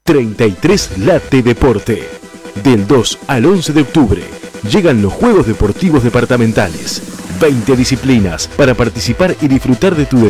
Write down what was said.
33 Late Deporte. Del 2 al 11 de octubre llegan los Juegos Deportivos Departamentales. 20 disciplinas para participar y disfrutar de tu deporte